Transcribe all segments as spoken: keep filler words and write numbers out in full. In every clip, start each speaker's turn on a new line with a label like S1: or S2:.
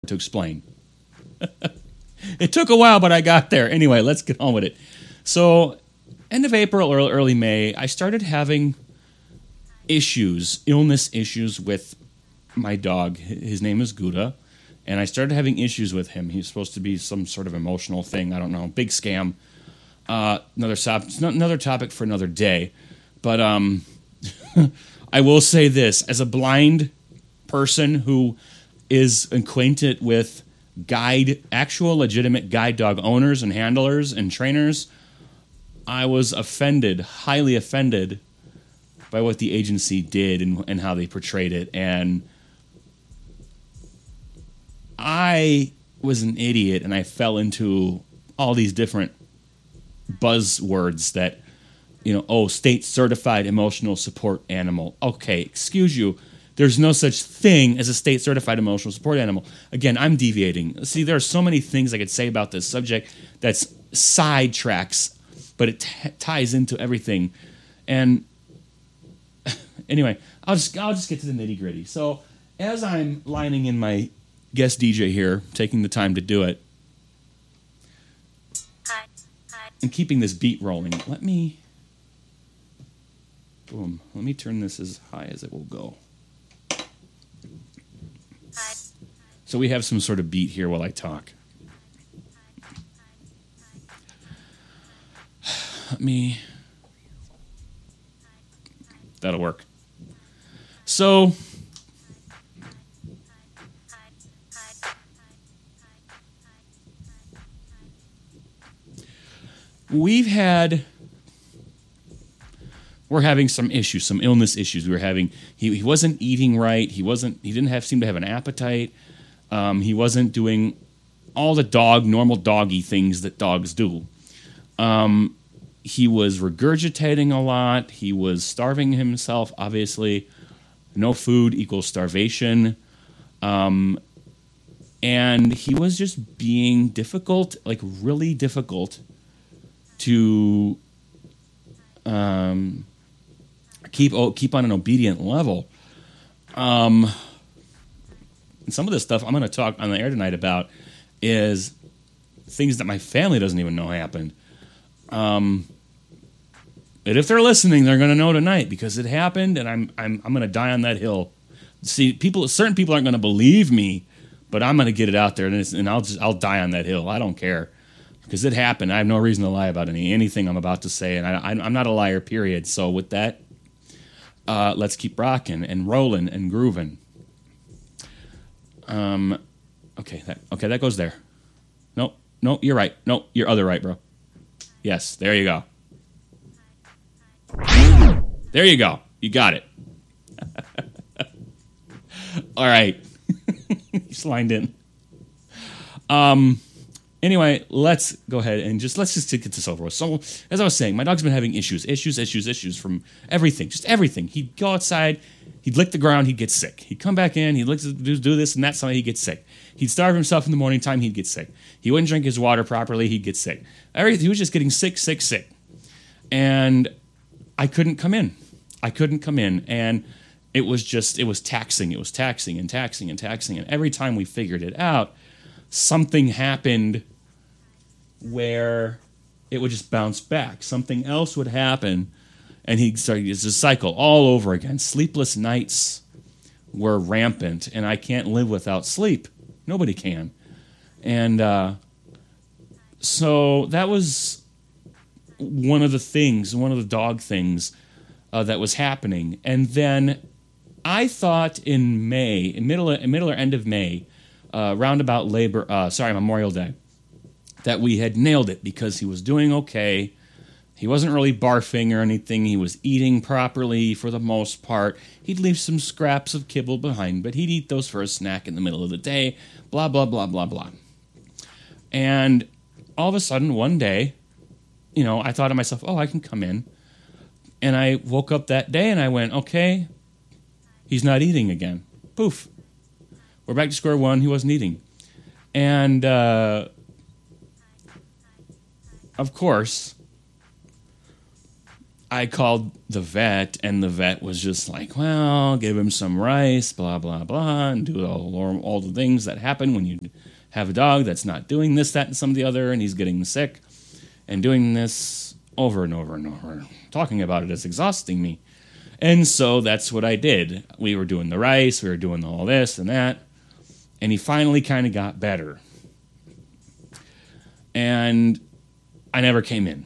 S1: to explain. It took a while, but I got there. Anyway, let's get on with it. So, end of April, early, early May, I started having issues, illness issues with my dog. His name is Gouda, and I started having issues with him. He's supposed to be some sort of emotional thing. I don't know. Big scam. Uh, another, sop- another topic for another day. But um, I will say this. As a blind person who is acquainted with guide, actual legitimate guide dog owners and handlers and trainers, I was offended, highly offended by what the agency did and, and how they portrayed it. And I was an idiot, and I fell into all these different buzzwords that, you know, oh, state certified emotional support animal. Okay, excuse you. There's no such thing as a state certified emotional support animal. Again, I'm deviating. See, there are so many things I could say about this subject that's sidetracks, but it t- ties into everything. And anyway, I'll just I'll just get to the nitty gritty. So as I'm lining in my guest D J here, taking the time to do it,
S2: Hi. Hi.
S1: and keeping this beat rolling, let me boom. Let me turn this as high as it will go.
S2: Hi.
S1: So we have some sort of beat here while I talk. Let me... That'll work. So... We've had... We're having some issues, some illness issues. We were having... He, he wasn't eating right. He wasn't... He didn't have seem to have an appetite. Um, he wasn't doing all the dog, normal doggy things that dogs do. Um... He was regurgitating a lot. He was starving himself, obviously. No food equals starvation. Um, and he was just being difficult, like really difficult to um, keep keep on an obedient level. Um, and some of this stuff I'm going to talk on the air tonight about is things that my family doesn't even know happened. Um, but if they're listening, they're going to know tonight because it happened, and I'm I'm I'm going to die on that hill. See, people, certain people aren't going to believe me, but I'm going to get it out there, and, it's, and I'll just I'll die on that hill. I don't care because it happened. I have no reason to lie about any anything I'm about to say, and I, I'm not a liar. Period. So with that, uh, let's keep rocking and rolling and grooving. Um, okay, that okay that goes there. Nope, nope, you're right. Nope, you're other right, bro. Yes, there you go. There you go. You got it. All right. He's lined in. Um. Anyway, let's go ahead and just let's just get this over with. So, as I was saying, my dog's been having issues, issues, issues, issues from everything, just everything. He'd go outside, he'd lick the ground, he'd get sick. He'd come back in, he'd lick, do, do this and that, something, he'd get sick. He'd starve himself in the morning time, he'd get sick. He wouldn't drink his water properly, he'd get sick. Everything, he was just getting sick, sick, sick. And I couldn't come in. I couldn't come in. And it was just, it was taxing. It was taxing and taxing and taxing. And every time we figured it out, something happened where it would just bounce back. Something else would happen, and he'd start, it's a cycle all over again. Sleepless nights were rampant, and I can't live without sleep. Nobody can. And uh, so that was one of the things, one of the dog things uh, that was happening. And then I thought in May, in middle, in middle or end of May, uh, roundabout Labor, uh, sorry, Memorial Day, that we had nailed it because he was doing okay. He wasn't really barfing or anything. He was eating properly for the most part. He'd leave some scraps of kibble behind, but he'd eat those for a snack in the middle of the day, blah, blah, blah, blah, blah. And all of a sudden, one day, you know, I thought to myself, oh, I can come in. And I woke up that day and I went, okay, he's not eating again. Poof. We're back to square one. He wasn't eating. And, uh, of course, I called the vet, and the vet was just like, well, give him some rice, blah, blah, blah, and do all, all the things that happen when you have a dog that's not doing this, that, and some of the other, and he's getting sick, and doing this over and over and over. Talking about it is exhausting me. And so that's what I did. We were doing the rice, we were doing all this and that, and he finally kind of got better. And I never came in.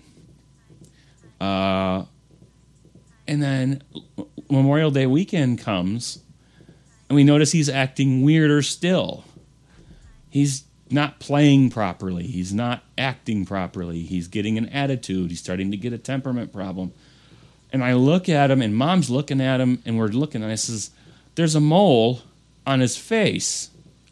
S1: Uh... And then Memorial Day weekend comes, and we notice he's acting weirder still. He's not playing properly. He's not acting properly. He's getting an attitude. He's starting to get a temperament problem. And I look at him, and Mom's looking at him, and we're looking, and I says, there's a mole on his face.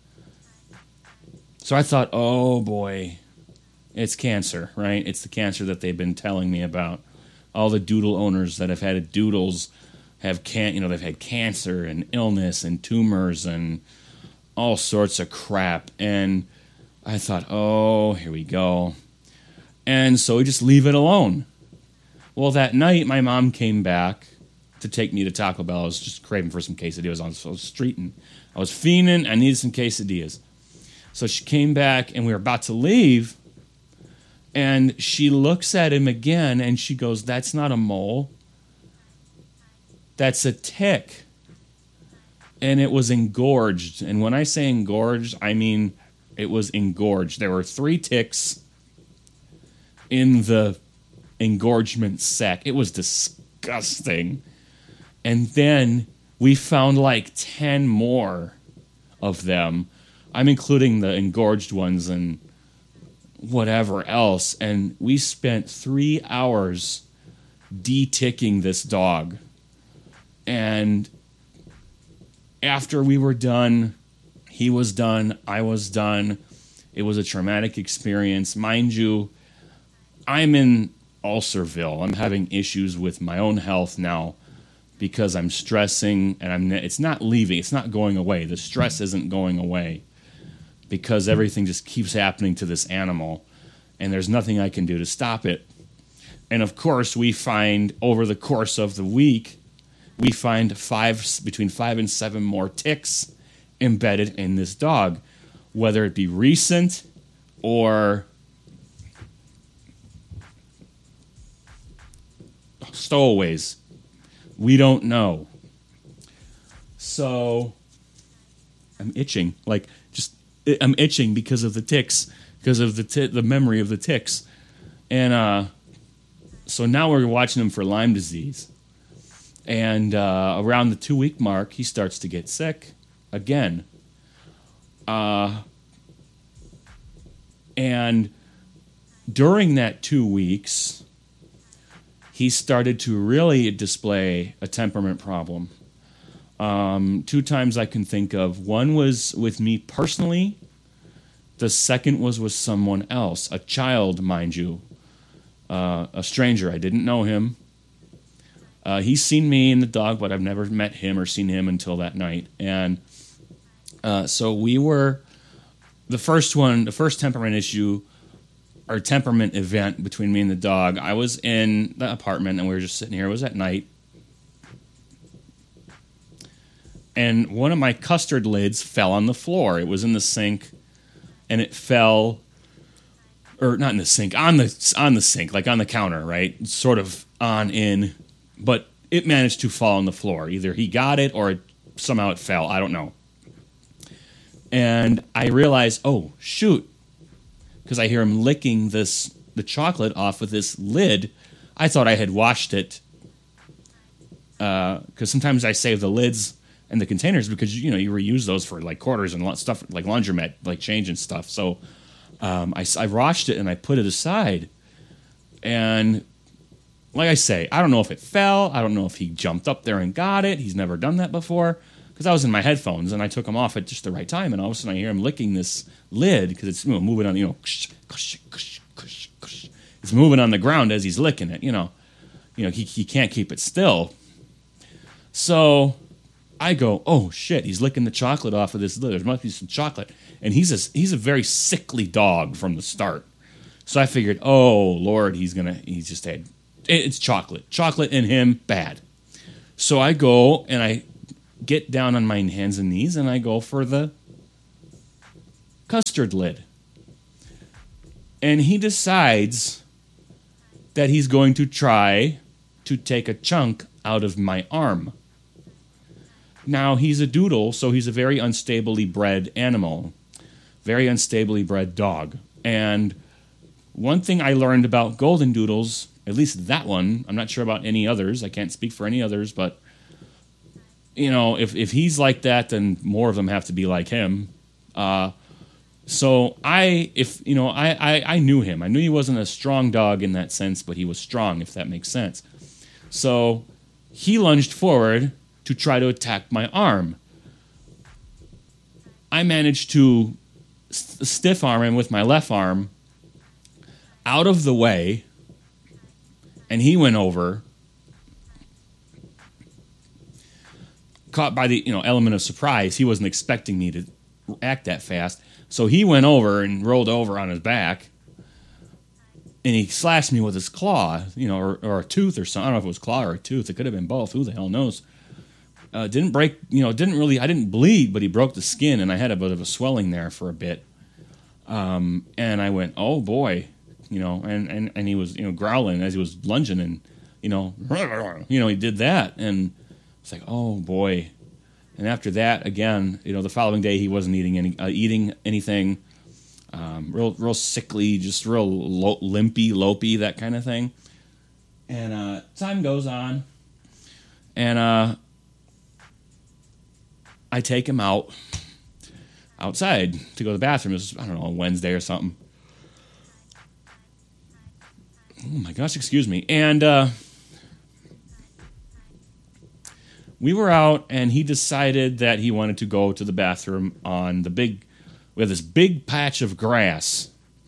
S1: So I thought, oh, boy, it's cancer, right? It's the cancer that they've been telling me about. All the doodle owners that have had doodles have can you know they've had cancer and illness and tumors and all sorts of crap. And I thought, oh, here we go. And so we just leave it alone. Well, that night my mom came back to take me to Taco Bell. I was just craving for some quesadillas. I was, I was streeting. I was fiending. I needed some quesadillas. So she came back, and we were about to leave. And she looks at him again, and she goes, that's not a mole. That's a tick. And it was engorged. And when I say engorged, I mean it was engorged. There were three ticks in the engorgement sac. It was disgusting. And then we found like ten more of them. I'm including the engorged ones and whatever else, and we spent three hours de-ticking this dog. And after we were done, he was done, I was done. It was a traumatic experience. Mind you, I'm in Ulcerville. I'm having issues with my own health now because I'm stressing, and I'm. It's not leaving. It's not going away. The stress isn't going away, because everything just keeps happening to this animal, and there's nothing I can do to stop it. And of course, we find over the course of the week, we find five between five and seven more ticks embedded in this dog, whether it be recent or stowaways. We don't know. So I'm itching, like just. I'm itching because of the ticks, because of the t- the memory of the ticks. And uh, so now we're watching him for Lyme disease. And uh, around the two-week mark, he starts to get sick again. Uh, and during that two weeks, he started to really display a temperament problem. Um, two times I can think of. One was with me personally. The second was with someone else, a child, mind you, uh, a stranger. I didn't know him. Uh, he's seen me and the dog, but I've never met him or seen him until that night. And uh, so we were, the first one, the first temperament issue, or temperament event between me and the dog, I was in the apartment and we were just sitting here. It was at night. And one of my custard lids fell on the floor. It was in the sink, and it fell, or not in the sink, on the on the sink, like on the counter, right? Sort of on in, but it managed to fall on the floor. Either he got it or it, somehow it fell. I don't know. And I realized, oh, shoot, because I hear him licking this the chocolate off of this lid. I thought I had washed it, because uh, sometimes I save the lids and the containers because, you know, you reuse those for like quarters and stuff like laundromat, like change and stuff. So um, I, I washed it and I put it aside. And like I say, I don't know if it fell. I don't know if he jumped up there and got it. He's never done that before, because I was in my headphones and I took them off at just the right time. And all of a sudden I hear him licking this lid because it's, you know, moving on, you know, it's moving on the ground as he's licking it. You know, you know, he he can't keep it still. So I go, oh shit, he's licking the chocolate off of this lid. There must be some chocolate. And he's a, he's a very sickly dog from the start. So I figured, oh Lord, he's gonna, he's just had It's chocolate. Chocolate and him, bad. So I go and I get down on my hands and knees and I go for the custard lid. And he decides that he's going to try to take a chunk out of my arm. Now, he's a doodle, so he's a very unstably bred animal. Very unstably bred dog. And one thing I learned about golden doodles, at least that one, I'm not sure about any others, I can't speak for any others, but, you know, if, if he's like that, then more of them have to be like him. Uh, so I, if, you know, I, I, I knew him. I knew he wasn't a strong dog in that sense, but he was strong, if that makes sense. So he lunged forward to try to attack my arm. I managed to st- stiff arm him with my left arm out of the way, and he went over, caught by the you know element of surprise. He wasn't expecting me to act that fast, so he went over and rolled over on his back, and he slashed me with his claw, you know, or, or a tooth or something. I don't know if it was claw or a tooth. It could have been both. Who the hell knows? Uh, didn't break, you know, didn't really, I didn't bleed, but he broke the skin, and I had a bit of a swelling there for a bit. Um, and I went, oh boy, you know, and, and, and he was, you know, growling as he was lunging, and, you know, you know, he did that, and it's like, oh boy. And after that, again, you know, the following day he wasn't eating any, uh, eating anything, um, real, real sickly, just real lo- limpy, lopey, that kind of thing. And uh, time goes on, and uh, I take him out outside to go to the bathroom. It was, I don't know, a Wednesday or something. Oh my gosh, excuse me. And uh, we were out, and he decided that he wanted to go to the bathroom on the big, we have this big patch of grass.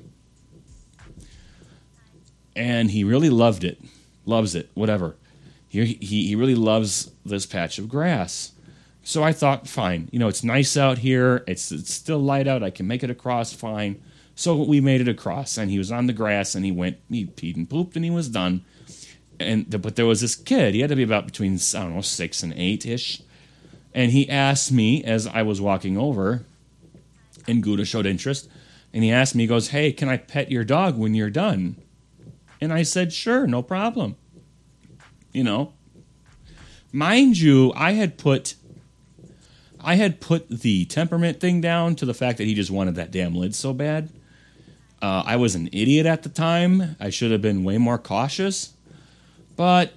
S1: And he really loved it. Loves it, whatever. He, he, he really loves this patch of grass. So I thought, fine, you know, it's nice out here. It's it's still light out. I can make it across fine. So we made it across, and he was on the grass, and he went, he peed and pooped, and he was done. And the, but there was this kid. He had to be about between, I don't know, six and eight-ish. And he asked me as I was walking over, and Gouda showed interest, and he asked me, he goes, hey, can I pet your dog when you're done? And I said, sure, no problem. You know, mind you, I had put... I had put the temperament thing down to the fact that he just wanted that damn lid so bad. Uh, I was an idiot at the time. I should have been way more cautious. But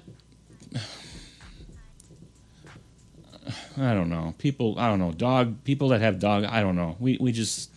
S1: I don't know. People, I don't know. Dog, people that have dog, I don't know. We we just,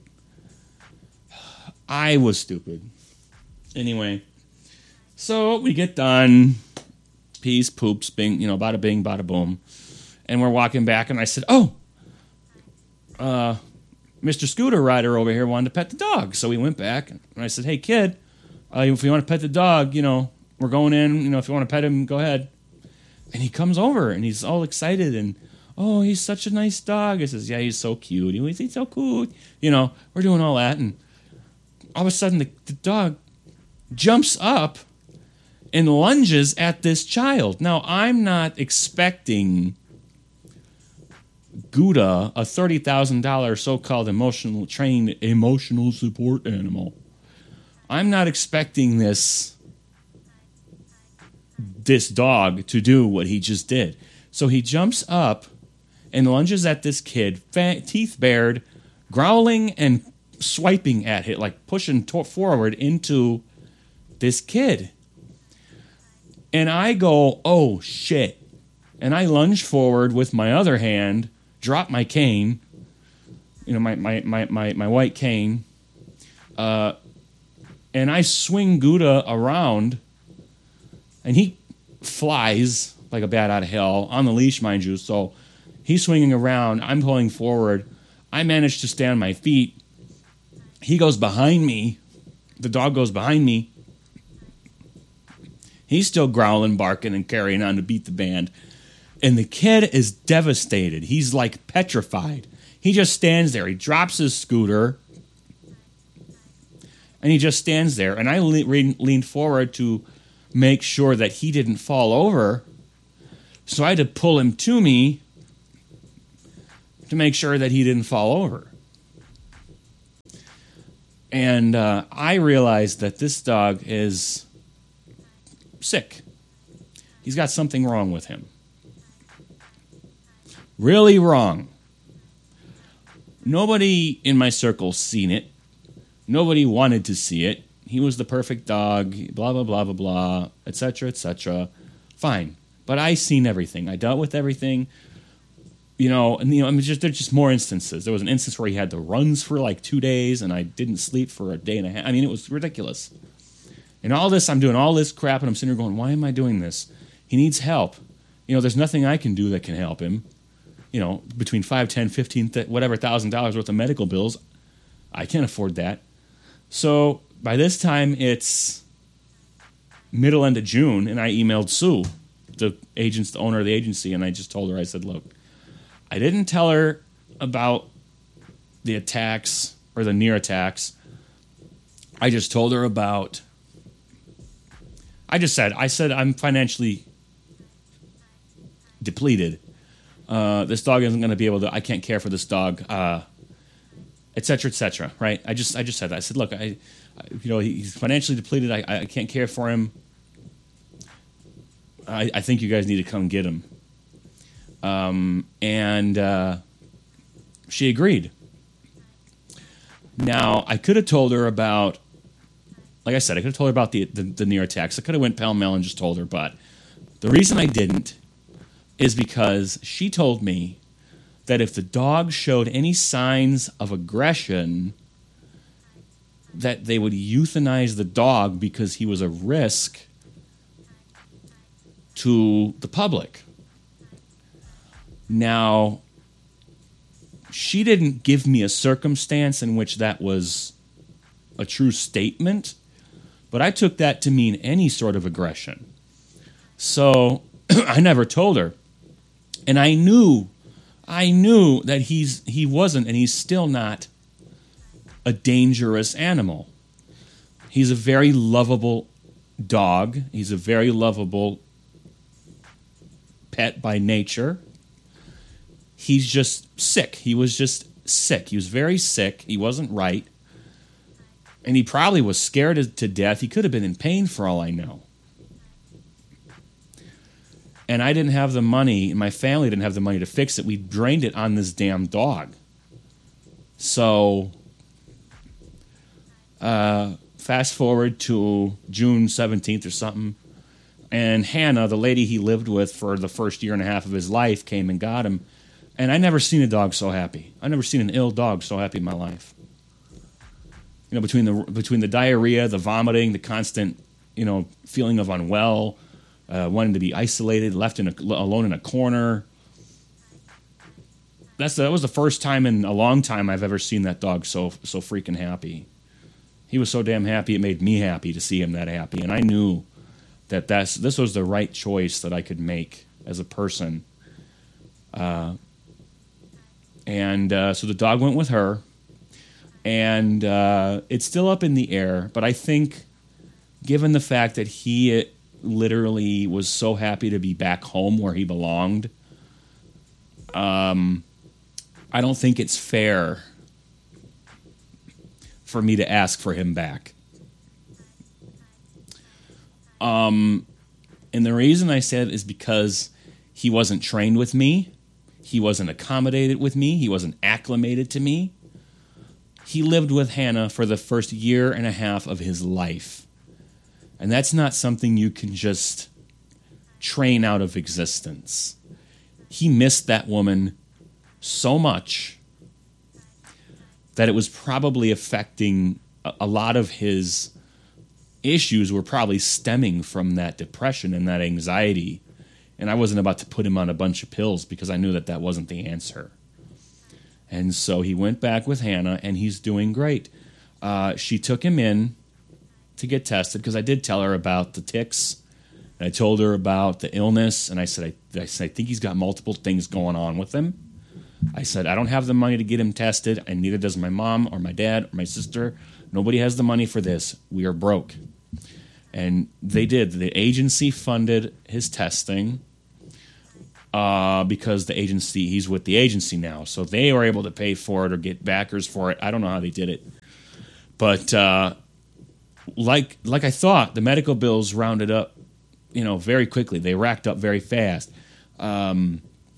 S1: I was stupid. Anyway, so we get done. Peas, poops, bing, you know, bada bing, bada boom. And we're walking back, and I said, oh, uh, Mister Scooter Rider over here wanted to pet the dog. So we went back, and I said, hey, kid, uh, if you want to pet the dog, you know, we're going in. You know, if you want to pet him, go ahead. And he comes over, and he's all excited, and, oh, he's such a nice dog. I says, yeah, he's so cute. He's, he's so cool. You know, we're doing all that, and all of a sudden the, the dog jumps up and lunges at this child. Now, I'm not expecting Gouda, a thirty thousand dollars so-called emotional trained emotional support animal. I'm not expecting this this dog to do what he just did. So he jumps up and lunges at this kid, fa- teeth bared, growling and swiping at it, like pushing to- forward into this kid. And I go, oh shit. And I lunge forward with my other hand, drop my cane, you know, my, my, my, my, my white cane, uh, and I swing Gouda around, and he flies like a bat out of hell, on the leash, mind you, so he's swinging around, I'm pulling forward, I manage to stay on my feet, he goes behind me, the dog goes behind me, he's still growling, barking, and carrying on to beat the band. And the kid is devastated. He's like petrified. He just stands there. He drops his scooter. And he just stands there. And I le- re- leaned forward to make sure that he didn't fall over. So I had to pull him to me to make sure that he didn't fall over. And uh, I realized that this dog is sick. He's got something wrong with him. Really wrong. Nobody in my circle's seen it. Nobody wanted to see it. He was the perfect dog, blah, blah, blah, blah, blah, et cetera, et cetera. Fine. But I seen everything. I dealt with everything. You know, and you know, I mean, just there's just more instances. There was an instance where he had the runs for like two days, and I didn't sleep for a day and a half. I mean, it was ridiculous. And all this, I'm doing all this crap, and I'm sitting here going, why am I doing this? He needs help. You know, there's nothing I can do that can help him. You know, between five, ten, fifteen, th- whatever thousand dollars worth of medical bills, I can't afford that. So by this time, it's middle end of June, and I emailed Sue, the agents, the owner of the agency, and I just told her, I said, look, I didn't tell her about the attacks or the near attacks. I just told her about, I just said, I said I'm financially depleted. Uh, this dog isn't going to be able to, I can't care for this dog, uh, et cetera, et cetera, right? I just I just said that. I said, look, I, I you know, he's financially depleted. I, I can't care for him. I, I think you guys need to come get him. Um, and uh, she agreed. Now, I could have told her about, like I said, I could have told her about the, the, the near attacks. I could have went pell-mell and just told her, but the reason I didn't is because she told me that if the dog showed any signs of aggression, that they would euthanize the dog because he was a risk to the public. Now, she didn't give me a circumstance in which that was a true statement, but I took that to mean any sort of aggression. So I never told her. And I knew, I knew that he's he wasn't, and he's still not, a dangerous animal. He's a very lovable dog. He's a very lovable pet by nature. He's just sick. He was just sick. He was very sick. He wasn't right. And he probably was scared to death. He could have been in pain for all I know. And I didn't have the money, and my family didn't have the money to fix it. We drained it on this damn dog. So, uh, fast forward to June seventeenth or something, and Hannah, the lady he lived with for the first year and a half of his life, came and got him. And I never seen a dog so happy. I never seen an ill dog so happy in my life. You know, between the between the diarrhea, the vomiting, the constant, you know, feeling of unwell, uh, wanting to be isolated, left in a, alone in a corner. That's that was the first time in a long time I've ever seen that dog so so freaking happy. He was so damn happy, it made me happy to see him that happy, and I knew that that's this was the right choice that I could make as a person. Uh, and uh, so the dog went with her, and uh, it's still up in the air. But I think, given the fact that he literally was so happy to be back home where he belonged, um, I don't think it's fair for me to ask for him back. Um, and the reason I said is because he wasn't trained with me. He wasn't accommodated with me. He wasn't acclimated to me. He lived with Hannah for the first year and a half of his life. And that's not something you can just train out of existence. He missed that woman so much that it was probably affecting a, a lot of his issues were probably stemming from that depression and that anxiety. And I wasn't about to put him on a bunch of pills because I knew that that wasn't the answer. And so he went back with Hannah, and he's doing great. Uh, she took him in to get tested because I did tell her about the ticks. And I told her about the illness, and I said, I, I said, I think he's got multiple things going on with him. I said, I don't have the money to get him tested, and neither does my mom or my dad or my sister. Nobody has the money for this. We are broke. And they did. The agency funded his testing uh, because the agency, he's with the agency now. So they were able to pay for it or get backers for it. I don't know how they did it. But uh, like like I thought, the medical bills rounded up, you know, very quickly. They racked up very fast. Um,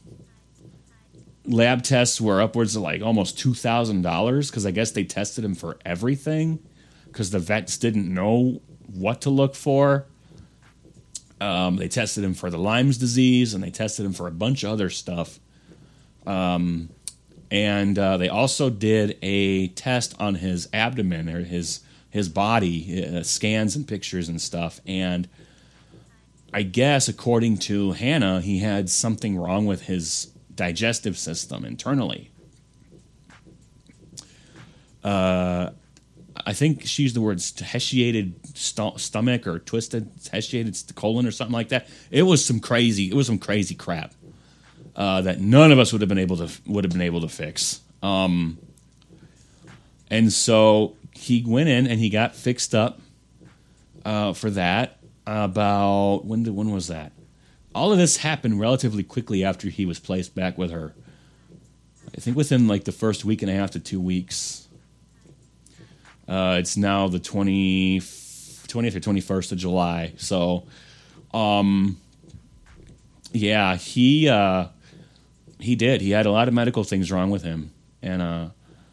S1: lab tests were upwards of like almost two thousand dollars because I guess they tested him for everything because the vets didn't know what to look for. Um, they tested him for the Lyme's disease, and they tested him for a bunch of other stuff. Um, and uh, they also did a test on his abdomen or his his body, uh, scans and pictures and stuff. And I guess, according to Hannah, he had something wrong with his digestive system internally. Uh, I think she used the words heshiated st- stomach or twisted heshiated colon or something like that. It was some crazy. It was some crazy crap uh, that none of us would have been able to would have been able to fix. Um, and so he went in and he got fixed up uh, for that. About when did when was that? All of this happened relatively quickly after he was placed back with her. I think within like the first week and a half to two weeks. Uh, it's now the twentieth, twentieth or twenty-first of July. So, um, yeah, he uh, he did. He had a lot of medical things wrong with him, and uh,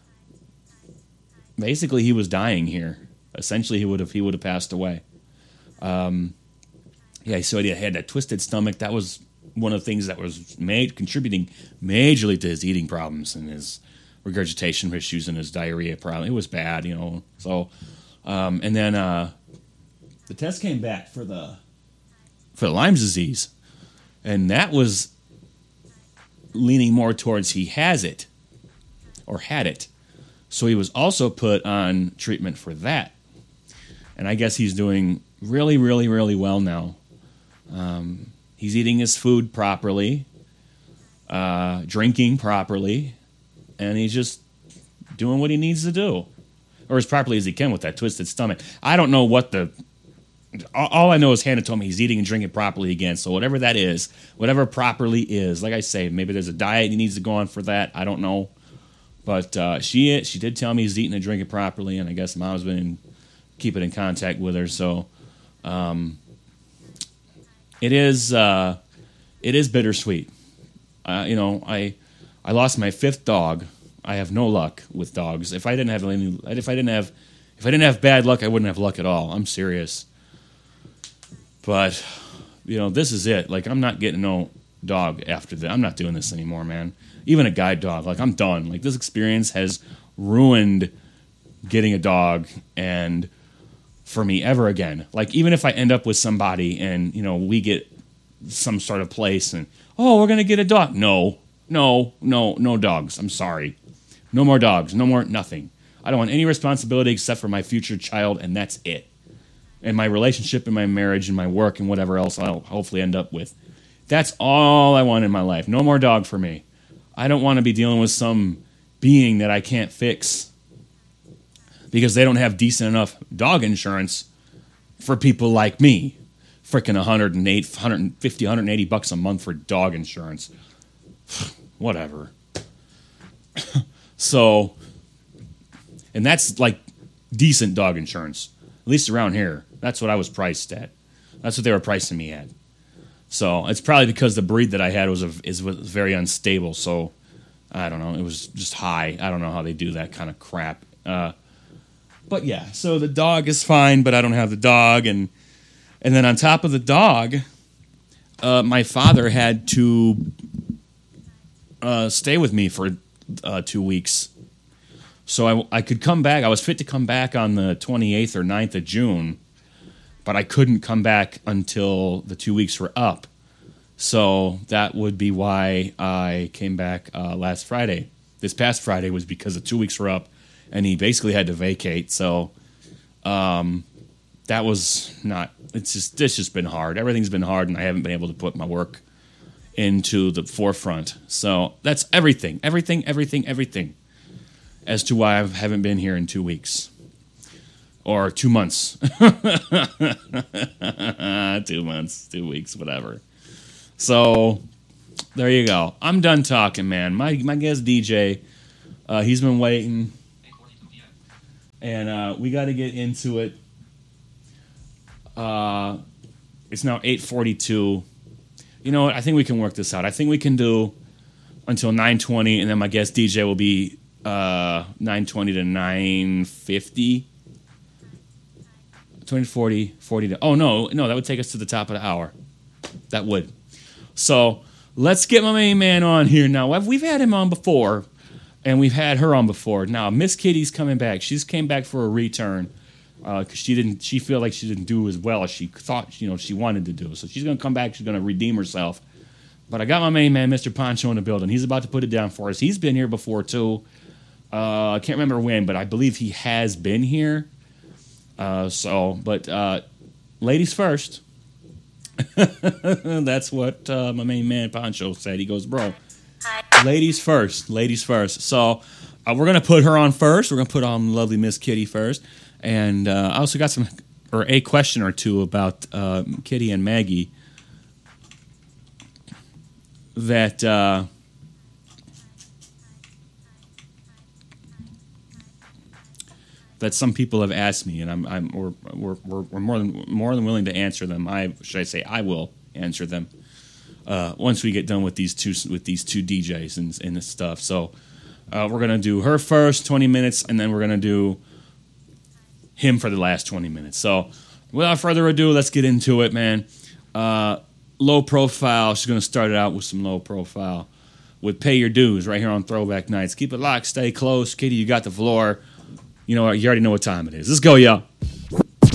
S1: basically he was dying here. Essentially, he would have he would have passed away. Um, yeah, so he had that twisted stomach. That was one of the things that was made contributing majorly to his eating problems and his regurgitation issues and his diarrhea problem. It was bad, you know. So, um, and then uh, the test came back for the for the Lyme's disease, and that was leaning more towards he has it or had it. So he was also put on treatment for that, and I guess he's doing really, really, really well now. Um, he's eating his food properly, uh, drinking properly, and he's just doing what he needs to do, or as properly as he can with that twisted stomach. I don't know what the... All I know is Hannah told me he's eating and drinking properly again, so whatever that is, whatever properly is, like I say, maybe there's a diet he needs to go on for that. I don't know. But uh, she she did tell me he's eating and drinking properly, and I guess Mom's been keeping in contact with her, so... Um, it is uh, it is bittersweet. Uh, you know, I I lost my fifth dog. I have no luck with dogs. If I didn't have any, if I didn't have, if I didn't have bad luck, I wouldn't have luck at all. I'm serious. But you know, this is it. Like, I'm not getting no dog after that. I'm not doing this anymore, man. Even a guide dog. Like, I'm done. Like, this experience has ruined getting a dog and. For me ever again. Like, even if I end up with somebody and, you know, we get some sort of place and, oh, we're going to get a dog. No, no, no, no dogs. I'm sorry. No more dogs. No more nothing. I don't want any responsibility except for my future child, and that's it. And my relationship and my marriage and my work and whatever else I'll hopefully end up with. That's all I want in my life. No more dog for me. I don't want to be dealing with some being that I can't fix. Because they don't have decent enough dog insurance for people like me. Freaking one hundred eight, one hundred fifty, one hundred eighty bucks a month for dog insurance. Whatever. So, and that's like decent dog insurance. At least around here. That's what I was priced at. That's what they were pricing me at. So, it's probably because the breed that I had was, a, is, was very unstable. So, I don't know. It was just high. I don't know how they do that kind of crap. Uh... But yeah, so the dog is fine, but I don't have the dog, and and then on top of the dog, uh, my father had to uh, stay with me for uh, two weeks, so I, I could come back. I was fit to come back on the twenty-eighth or ninth of June, but I couldn't come back until the two weeks were up. So that would be why I came back uh, last Friday. This past Friday was because the two weeks were up. And he basically had to vacate, so um, that was not. It's just it's just been hard. Everything's been hard, and I haven't been able to put my work into the forefront. So that's everything, everything, everything, everything, as to why I haven't been here in two weeks. or two months, two months, two weeks, whatever. So there you go. I'm done talking, man. My my guest D J, uh, he's been waiting, and uh, we got to get into it. Uh, it's now eight forty-two. You know what? I think we can work this out. I think we can do until nine twenty, and then my guest D J will be uh, nine twenty to nine fifty. twenty, forty, forty to... Oh, no. No, that would take us to the top of the hour. That would. So let's get my main man on here now. We've had him on before, and we've had her on before. Now, Miss Kitty's coming back. She's came back for a return because uh, she didn't. She felt like she didn't do as well as she thought you know she wanted to do. So she's going to come back. She's going to redeem herself. But I got my main man, Mister Poncho, in the building. He's about to put it down for us. He's been here before, too. Uh, I can't remember when, but I believe he has been here. Uh, so, but uh, ladies first. That's what uh, my main man Poncho said. He goes, bro, ladies first, ladies first. So uh, we're gonna put her on first. We're gonna put on lovely Miss Kitty first, and uh, I also got some or a question or two about uh, Kitty and Maggie that. Uh, that some people have asked me, and I'm, I'm we're, we're, we're, we're more than more than willing to answer them. I should I say I will answer them uh, once we get done with these two with these two D Js and, and this stuff. So uh, we're gonna do her first twenty minutes, and then we're gonna do him for the last twenty minutes. So without further ado, let's get into it, man. Uh, low profile. She's gonna start it out with some low profile with "Pay Your Dues" right here on Throwback Nights. Keep it locked, stay close, Kitty. You got the floor. You know what? You already know what time it is. Let's go, y'all.